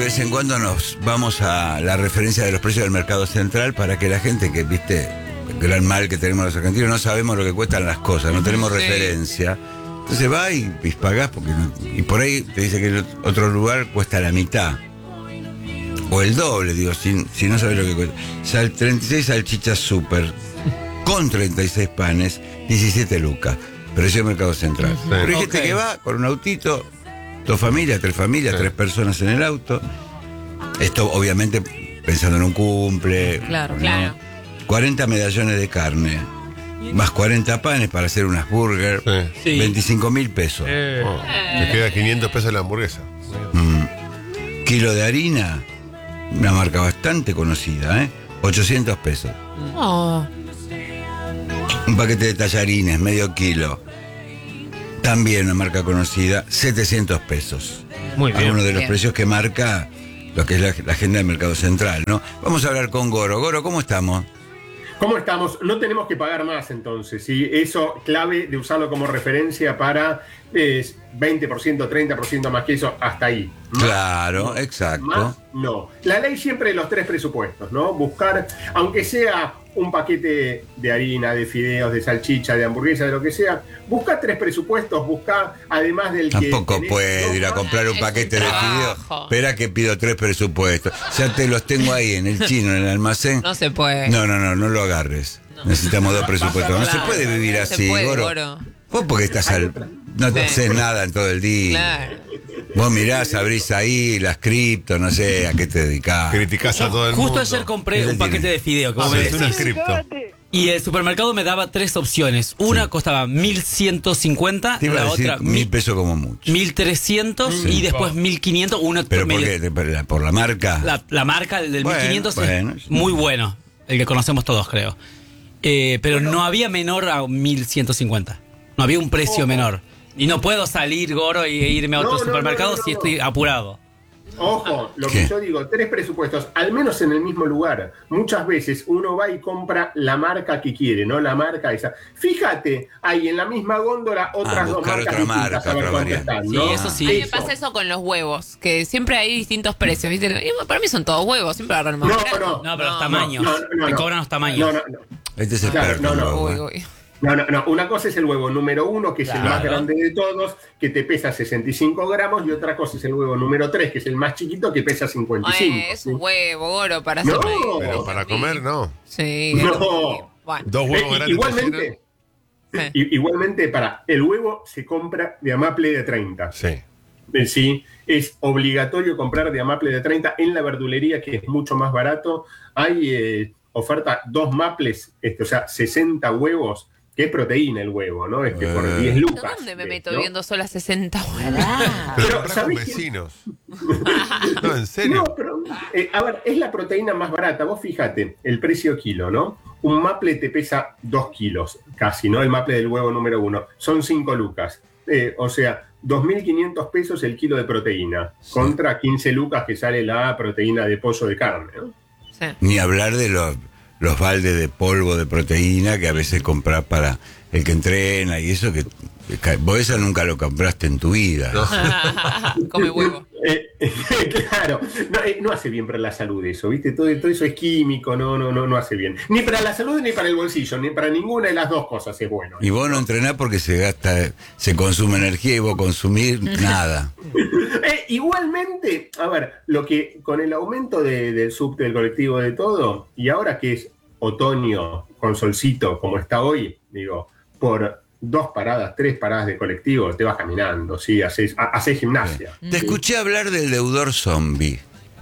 vez en cuando nos vamos a la referencia de los precios del mercado central para que la gente que, viste, el gran mal que tenemos los argentinos, no sabemos lo que cuestan las cosas, no tenemos referencia. Entonces va y pagás, porque y por ahí te dice que el otro lugar cuesta la mitad. O el doble, digo, si no sabes lo que cuesta. 36 salchichas super, con 36 panes, 17 lucas. Precio del mercado central. Sí. Pero hay gente que va con un autito, tres familias, tres personas en el auto. Esto obviamente pensando en un cumple. Claro, ¿no? claro. 40 medallones de carne, más 40 panes para hacer unas burgers, sí. 25.000 pesos. Te queda 500 pesos la hamburguesa. Kilo de harina, una marca bastante conocida, 800 pesos. Oh. Un paquete de tallarines, medio kilo, también una marca conocida, 700 pesos. Muy bien. Uno de los precios que marca lo que es la agenda del mercado central, ¿no? Vamos a hablar con Goro. Goro, ¿cómo estamos? ¿Cómo estamos? No tenemos que pagar más entonces, ¿sí? Eso clave de usarlo como referencia para 20%, 30% más que eso, hasta ahí. Más, claro, no. Exacto. Más, no. La ley siempre de los 3 presupuestos, ¿no? Buscar, aunque sea un paquete de harina, de fideos, de salchicha, de hamburguesa, de lo que sea, busca 3 presupuestos, busca además del que... Tampoco puede ir a comprar un paquete de fideos. Espera que pido 3 presupuestos. Ya te los tengo ahí en el chino, en el almacén. No se puede. No lo agarres. No. Necesitamos 2 presupuestos. No se puede vivir así, Goro. Vos porque estás no te haces nada en todo el día. Claro. Vos mirás, abrís ahí las cripto, no sé a qué te dedicás. Criticás a todo el mundo. Justo ayer compré un paquete de fideo, como me decís. Una cripto. Y el supermercado me daba 3 opciones. Una costaba 1.150, te iba la a decir otra 1.000 pesos como mucho. 1.300 y después 1.500. Una ¿Pero por qué? ¿Por la marca? La marca del 1.500 bueno, es muy bueno. El que conocemos todos, creo. Pero no había menor a 1.150. No había un precio menor. Y no puedo salir, Goro, e irme a otro supermercado si estoy apurado. Ojo, lo que yo digo, 3 presupuestos, al menos en el mismo lugar. Muchas veces uno va y compra la marca que quiere, ¿no? La marca esa. Fíjate, hay en la misma góndola otras 2 marcas otra distintas, marca, a ver otra cuánto variante. están, Sí, ¿no? eso sí. A mí me pasa eso con los huevos, que siempre hay distintos precios, ¿viste? Y para mí son todos huevos, siempre agarran más barato. No, pero los tamaños. No. Te cobran los tamaños. No. Este es el Claro, experto. Uy. No, una cosa es el huevo número 1, que es el más grande de todos, que te pesa 65 gramos, y otra cosa es el huevo número 3, que es el más chiquito, que pesa 55. Es un huevo, Goro, para No, hacer pero para comer, no. Sí. No. Bueno. 2 huevos grandes. Igualmente, el huevo se compra de amaple de 30. Sí. Sí, es obligatorio comprar de amaple de 30 en la verdulería, que es mucho más barato. Hay oferta 2 maples, o sea, 60 huevos, que es proteína el huevo, ¿no? Es que por 10 lucas. ¿Dónde me meto ¿no? viendo solas 60 huevos? Pero con vecinos. No, en serio. No, pero, a ver, es la proteína más barata. Vos fíjate, el precio kilo, ¿no? Un maple te pesa 2 kilos, casi, ¿no? El maple del huevo número 1. Son 5 lucas. O sea, 2.500 pesos el kilo de proteína, contra 15 lucas que sale la proteína de pollo de carne, ¿no? Sí. Ni hablar de los baldes de polvo de proteína que a veces compras para el que entrena y eso, que vos eso nunca lo compraste en tu vida. Come huevo. Claro, no hace bien para la salud eso, ¿viste? Todo eso es químico, no hace bien. Ni para la salud ni para el bolsillo, ni para ninguna de las dos cosas es bueno. Y vos no entrenás porque se consume energía y vos consumir nada. Igualmente, a ver, lo que con el aumento del subte, del colectivo, de todo, y ahora que es otoño con solcito como está hoy, digo, por 2 paradas, 3 paradas de colectivo te vas caminando, ¿sí? Haces gimnasia. Te escuché hablar del deudor zombie.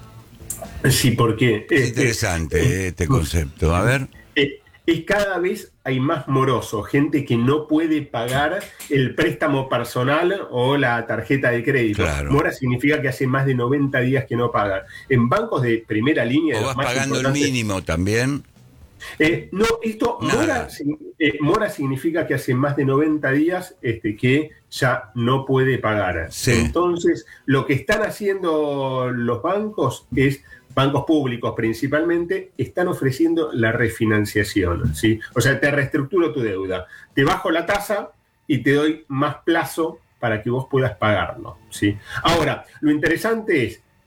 Sí, porque es interesante este concepto. A ver. Es cada vez hay más morosos, gente que no puede pagar el préstamo personal o la tarjeta de crédito. Claro. Mora significa que hace más de 90 días que no pagan. En bancos de primera línea... ¿O vas pagando el mínimo también? No, esto mora significa que hace más de 90 días que ya no puede pagar. Sí. Entonces, lo que están haciendo los bancos bancos públicos principalmente, están ofreciendo la refinanciación, ¿sí? O sea, te reestructuro tu deuda, te bajo la tasa y te doy más plazo para que vos puedas pagarlo, ¿sí? Ahora, lo interesante es,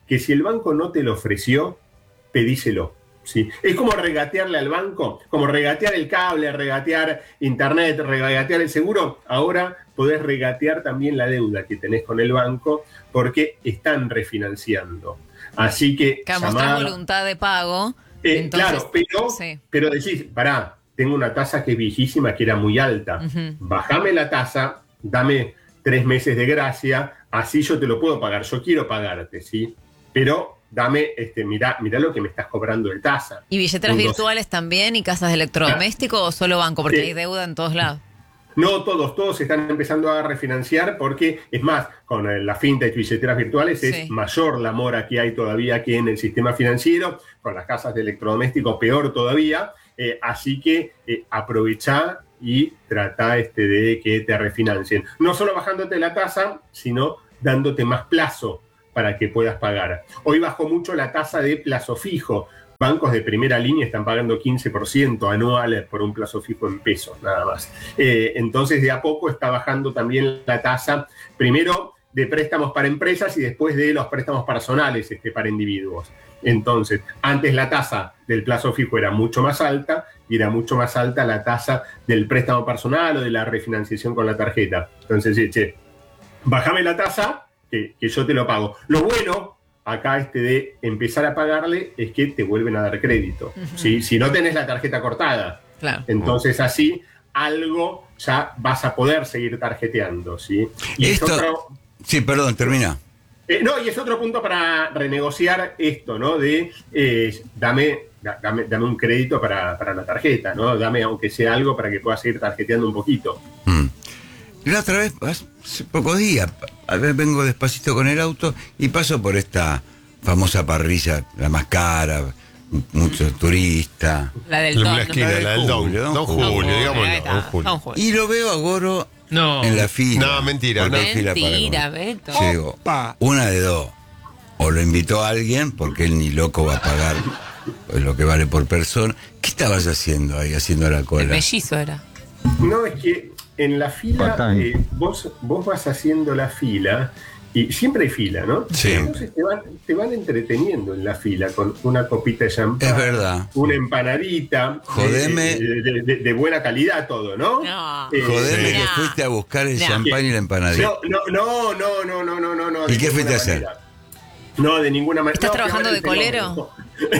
que si el banco no te lo ofreció, pedíselo. ¿Sí? Es como regatearle al banco, como regatear el cable, regatear internet, regatear el seguro. Ahora podés regatear también la deuda que tenés con el banco porque están refinanciando. Así que... Mostrar voluntad de pago. Entonces, claro, pero decís, pará, tengo una tasa que es viejísima, que era muy alta. Bajame la tasa, dame 3 meses de gracia, así yo te lo puedo pagar. Yo quiero pagarte, ¿sí? Pero... dame, mirá lo que me estás cobrando de tasa. ¿Y billeteras virtuales también y casas de electrodoméstico o solo banco? Porque hay deuda en todos lados. No, todos están empezando a refinanciar porque, es más, con la fintech y billeteras virtuales es mayor la mora que hay todavía que en el sistema financiero, con las casas de electrodoméstico peor todavía, así que aprovechá y trata de que te refinancien. No solo bajándote la tasa, sino dándote más plazo para que puedas pagar. Hoy bajó mucho la tasa de plazo fijo. Bancos de primera línea están pagando 15% anuales por un plazo fijo en pesos, nada más. Entonces, de a poco está bajando también la tasa, primero de préstamos para empresas y después de los préstamos personales para individuos. Entonces, antes la tasa del plazo fijo era mucho más alta y era mucho más alta la tasa del préstamo personal o de la refinanciación con la tarjeta. Entonces, bájame la tasa, que yo te lo pago. Lo bueno acá de empezar a pagarle es que te vuelven a dar crédito. ¿Sí? Si no tenés la tarjeta cortada, claro. Entonces así algo ya vas a poder seguir tarjeteando. ¿Sí? Y sí, perdón, termina. Y es otro punto para renegociar esto, ¿no? De dame un crédito para la tarjeta, ¿no? Dame aunque sea algo para que puedas seguir tarjeteando un poquito. La otra vez, hace pocos días, a ver, vengo despacito con el auto y paso por esta famosa parrilla, la más cara, muchos turistas. La del Don. La esquina, la del Don. Don Julio, digámoslo. Don Julio. Y lo veo a Goro en la fila. No, mentira. Mentira, Beto. Llego, una de dos. O lo invitó a alguien, porque él ni loco va a pagar lo que vale por persona. ¿Qué estabas haciendo ahí, haciendo la cola? El mellizo era. No, es que en la fila, vos vas haciendo la fila y siempre hay fila, ¿no? Sí. Entonces te van entreteniendo en la fila con una copita de champán. Es verdad. Una empanadita. Jodeme. De buena calidad todo, ¿no? Jodeme que fuiste a buscar el champán y la empanadita. No. ¿Y qué fuiste a hacer? No, de ninguna manera. ¿Estás trabajando de colero?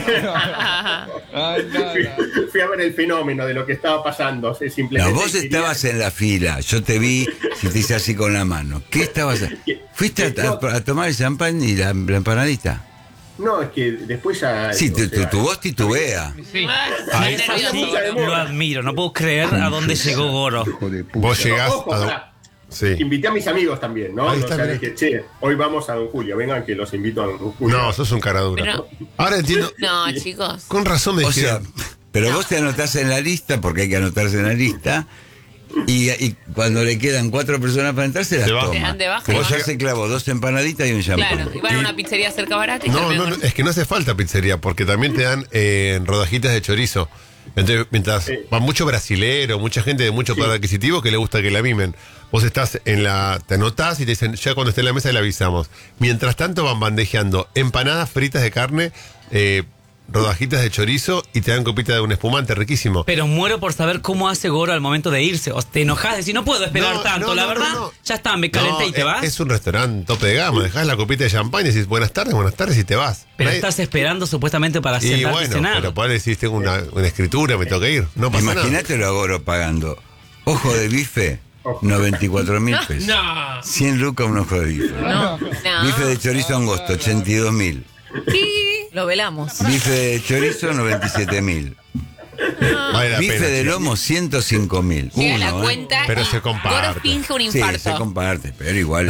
Fui a ver el fenómeno de lo que estaba pasando. Simplemente no, vos estabas en la fila. Yo te vi y te hice así con la mano. ¿Qué estabas haciendo? ¿Fuiste a tomar el champán y la empanadita? No, es que después ya... Sí, tu voz titubea. Sí. Lo admiro. No puedo creer a dónde llegó Goro. Vos llegás Sí. Invité a mis amigos también, ¿no? Dije, hoy vamos a Don Julio, vengan que los invito a Don Julio. No, sos un cara dura. Pero, ahora entiendo. No, chicos. Con razón me decían. Pero vos te anotás en la lista, porque hay que anotarse en la lista, y cuando le quedan 4 personas para entrar, se las toma. Te dan de baja. Vos ya se clavó 2 empanaditas y un champán. Claro, y van a una pizzería cerca barata y No, es que no hace falta pizzería, porque también te dan rodajitas de chorizo. Entonces, mientras va mucho brasilero, mucha gente de mucho poder adquisitivo que le gusta que la mimen. Vos estás te anotás y te dicen, ya cuando esté en la mesa le avisamos. Mientras tanto van bandejeando empanadas fritas de carne, rodajitas de chorizo y te dan copita de un espumante riquísimo. Pero muero por saber cómo hace Goro al momento de irse. O te enojás, decís, no puedo esperar tanto, la verdad. Ya está, me calenté y te vas. Es un restaurante tope de gama, dejás la copita de champán y decís buenas tardes y te vas. Pero estás esperando supuestamente para sentarte y cenar. Pero por ahí decís, tengo una escritura, me tengo que ir. No pasa nada. Imagínatelo a Goro pagando ojo de bife, 94.000 pesos. No. 100 lucas un ojo de bife. No. Bife de chorizo angosto, 82.000. Lo velamos. Bife de chorizo, 97.000. Vale bife pena, de lomo, 105.000. Llega la cuenta. Pero y se comparte. Goro finge un infarto. Sí, se comparte, pero igual.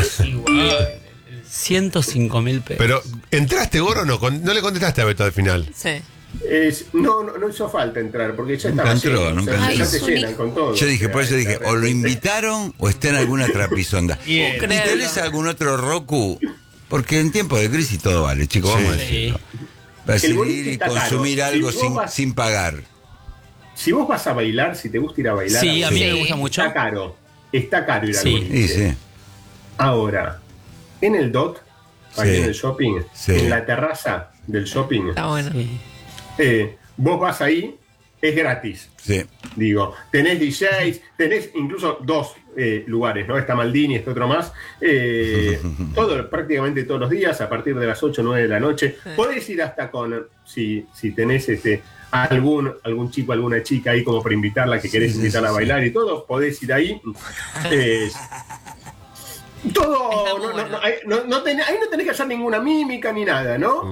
105.000 pesos. Pero, ¿entraste, Goro, o no le contestaste a Beto al final? Sí. No hizo falta entrar porque ya estaba nunca entró. Ya te llenan con todo. Yo dije, por eso dije, o lo invitaron o está en alguna trapisonda. ¿Y tenés algún otro Roku? Porque en tiempos de crisis todo vale, chicos, vamos a decirlo. Decidir y consumir algo sin pagar. Si vos vas a bailar, si te gusta ir a bailar, sí, a mí me gusta mucho. Está caro ir al boliche. Sí. Ahora, en el DOT ahí en el shopping, Sí. en la terraza del shopping. Está bueno. Vos vas ahí, es gratis. Sí. Digo, tenés DJs, tenés incluso 2 lugares, ¿no? Está Maldini, este otro más. Prácticamente todos los días, a partir de las 8 o 9 de la noche. Podés ir hasta con, si tenés algún chico, alguna chica ahí como para invitarla, que querés invitarla a bailar y todo, podés ir ahí. Todo, ahí no tenés que hacer ninguna mímica ni nada, ¿no?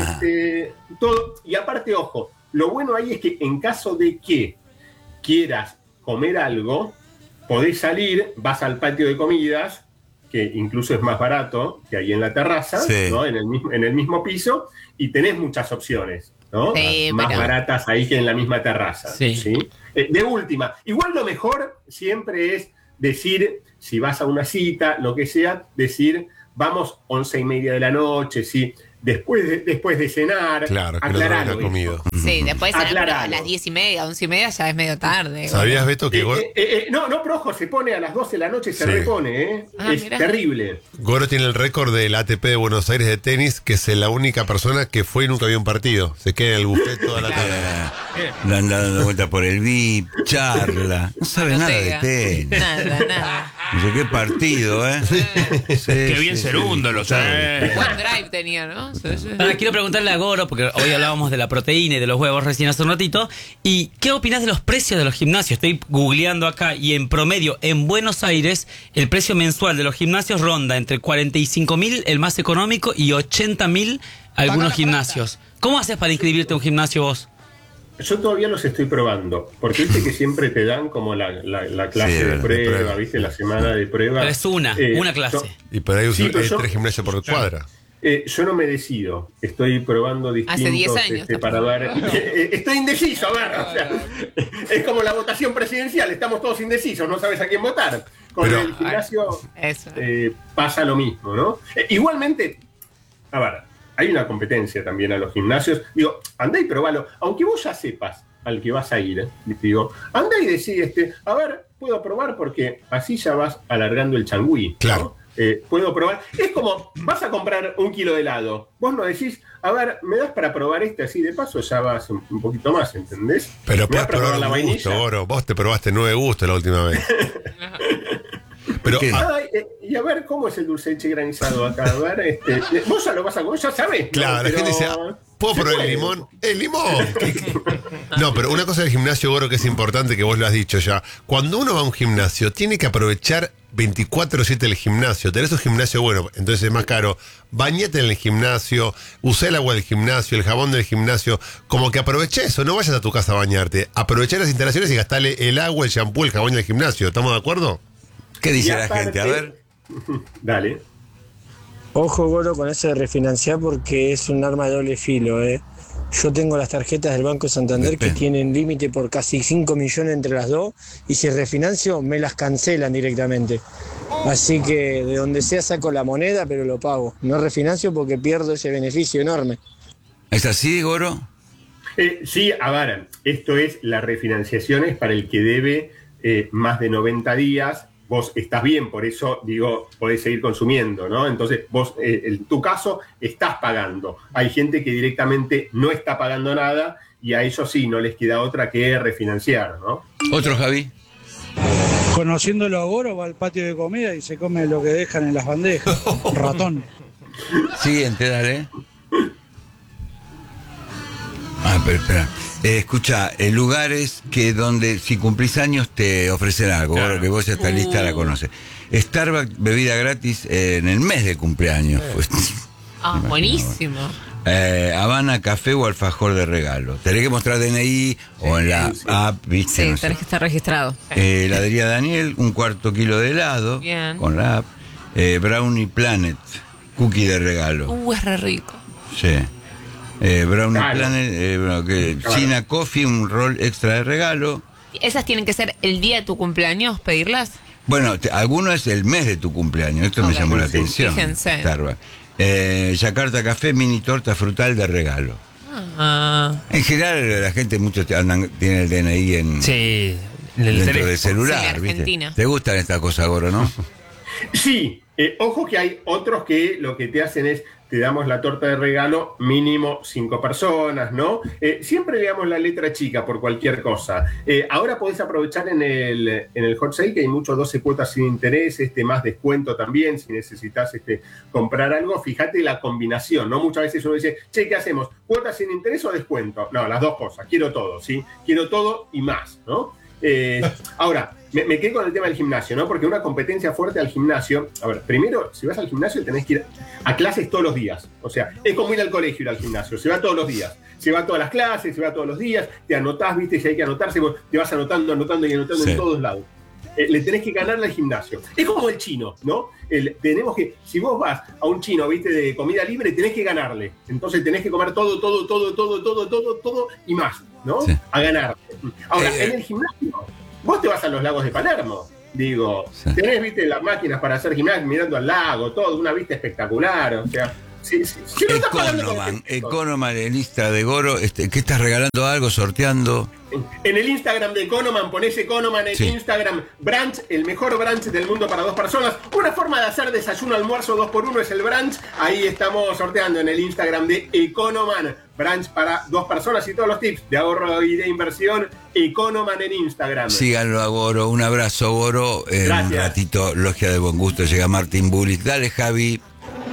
Todo, y aparte, ojo, lo bueno ahí es que en caso de que quieras comer algo, podés salir, vas al patio de comidas, que incluso es más barato que ahí en la terraza, Sí. ¿no? En el mismo piso, y tenés muchas opciones, ¿no? Sí, más pero- baratas ahí que en la misma terraza. Sí. ¿Sí? De última, igual lo mejor siempre es decir, si vas a una cita, lo que sea, decir, vamos 11:30 de la noche, ¿sí? Después de cenar, Claro, que no te aclaralo habrá comido. eso. Sí, después a Aclaralo. las 10:30, 11:30 ya es medio tarde. ¿Sabías, Beto, que No, pero ojo, se pone a las 12 de la noche, se Sí. repone, ¿eh? Ah, es mirá. terrible. Goro tiene el récord del ATP de Buenos Aires de tenis, que es la única persona que fue y nunca vio un partido? Se queda en el buffet toda la tarde. Le han dado vuelta por el VIP, charla. No sabe nada de tenis. Nada. No sé qué partido, ¿eh? Sí, Qué bien sí, Cerundo, sí. lo sé. Buen drive tenía, ¿no? Sí. Ahora quiero preguntarle a Goro, porque hoy hablábamos de la proteína y de los huevos recién hace un ratito. ¿Y qué opinas de los precios de los gimnasios? Estoy googleando acá y en promedio en Buenos Aires el precio mensual de los gimnasios ronda entre 45.000 el más económico y 80.000 algunos gimnasios. ¿Cómo haces para inscribirte a un gimnasio vos? Yo todavía los estoy probando, porque viste que siempre te dan como la clase Sí, de de prueba, prueba. viste, la semana de prueba. Pero es una clase. Y por ahí Sí, pero hay yo- 3 gimnasios por cuadra. Yo no me decido, estoy probando distintos Hace 10 años está para ver. Estoy indeciso, a ver, o sea, es como la votación presidencial, estamos todos indecisos, no sabes a quién votar. Con Pero- el gimnasio Eso. pasa lo mismo, ¿no? Igualmente, a ver, hay una competencia también a los gimnasios. Digo, andá y probalo, aunque vos ya sepas al que vas a ir, digo, andá y decís, a ver, puedo probar porque así ya vas alargando el changüí, ¿no? Claro. Puedo probar. Es como, vas a comprar 1 kilo de helado. Vos no decís, a ver, ¿me das para probar así de paso? Ya vas un poquito más, ¿entendés? Pero ¿Me das puedes probar la un gusto, vainilla? Goro. Vos te probaste 9 gustos la última vez. Pero ¿Qué? Ay, y a ver, ¿cómo es el dulce de leche granizado acá? A ver, vos ya lo vas a comer, ya sabés. ¿no? claro, la Pero gente dice, ¿puedo se probar el puede. limón? ¡El limón! No, pero una cosa del gimnasio, Goro, que es importante, que vos lo has dicho ya. Cuando uno va a un gimnasio, tiene que aprovechar 24/7 el gimnasio. Tenés un gimnasio bueno, entonces es más caro. Bañate en el gimnasio, usá el agua del gimnasio, el jabón del gimnasio. Como que aproveché eso, no vayas a tu casa a bañarte. Aprovechá las instalaciones y gastale el agua, el shampoo, el jabón del gimnasio. ¿Estamos de acuerdo? ¿Qué dice Y la aparte- gente? A ver. Dale. Ojo, Goro, con eso de refinanciar porque es un arma de doble filo, ¿eh? Yo tengo las tarjetas del Banco Santander que Depende. tienen límite por casi 5 millones entre las dos y si refinancio me las cancelan directamente. Así que de donde sea saco la moneda, pero lo pago. No refinancio porque pierdo ese beneficio enorme. ¿Es así, Goro? Sí, a ver, esto es la refinanciación es para el que debe más de 90 días. Vos estás bien, por eso digo, podés seguir consumiendo, ¿no? Entonces vos, en tu caso, estás pagando. Hay gente que directamente no está pagando nada y a ellos sí, no les queda otra que refinanciar, ¿no? ¿Otro, Javi? Conociéndolo a Goro, va al patio de comida y se come lo que dejan en las bandejas. Ratón. Siguiente, dale. Pero espera. Escucha, lugares que donde si cumplís años te ofrecen algo, Claro. Goro, que vos esta lista la conoces. Starbucks, bebida gratis en el mes de cumpleaños. Pues. Buenísimo. Habana, café o alfajor de regalo. Tenés que mostrar DNI o en la app, ¿viste? Sí, No sé. tenés que estar registrado. Heladería Daniel, 1/4 kilo de helado. Bien. Con la app. Brownie Planet, cookie de regalo. Es re rico. Sí. Brownie Claro. Planet, China Coffee, un rol extra de regalo. ¿Esas tienen que ser el día de tu cumpleaños, pedirlas? Bueno, alguno es el mes de tu cumpleaños. Esto me Ok. llamó la Sí, atención. fíjense. Starbucks. Yakarta Café, mini torta frutal de regalo. Ah, En general, la gente muchos tiene el DNI en, Sí, el dentro teléfono. del celular. Sí, ¿viste? Argentina. ¿Te gustan estas cosas, Goro, no? Sí, Ojo que hay otros que lo que te hacen es, te damos la torta de regalo, mínimo 5 personas, ¿no? Siempre le damos la letra chica por cualquier cosa. Ahora podés aprovechar en el hot sale que hay muchos 12 cuotas sin interés, más descuento también, si necesitas comprar algo. Fíjate la combinación, ¿no? Muchas veces uno dice, che, ¿qué hacemos? ¿Cuotas sin interés o descuento? No, las dos cosas. Quiero todo, ¿sí? Quiero todo y más, ¿no? Ahora, me quedé con el tema del gimnasio, ¿no? Porque una competencia fuerte al gimnasio. A ver, primero, si vas al gimnasio tenés que ir a clases todos los días. O sea, es como ir al colegio, ir al gimnasio. Se va todos los días. Se va a todas las clases, se va todos los días. Te anotás, viste, si hay que anotarse, vos te vas anotando y anotando en todos lados. Le tenés que ganarle al gimnasio. Es como el chino, ¿no? Tenemos que, si vos vas a un chino, viste, de comida libre, tenés que ganarle. Entonces tenés que comer todo y más, ¿no? Sí. A ganar. Ahora, en el gimnasio, vos te vas a los lagos de Palermo. Digo, tenés, viste, las máquinas para hacer gimnasio mirando al lago, todo, una vista espectacular, o sea. Sí. Economan, el Insta de Goro, ¿qué estás regalando algo, sorteando? En el Instagram de Economan, ponés Economan en Instagram, brunch, el mejor brunch del mundo para 2 personas. Una forma de hacer desayuno, almuerzo 2x1 es el brunch. Ahí estamos sorteando en el Instagram de Economan, brunch para 2 personas y todos los tips de ahorro y de inversión. Economan en Instagram. Síganlo a Goro, un abrazo, Goro. En un ratito, Logia de Buen Gusto, llega Martín Bullis. Dale, Javi.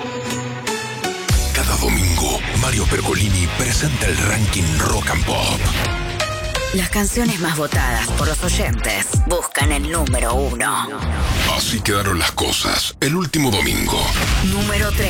Cada domingo, Mario Pergolini presenta el ranking Rock and Pop. Las canciones más votadas por los oyentes buscan el número 1. Así quedaron las cosas el último domingo. Número 3.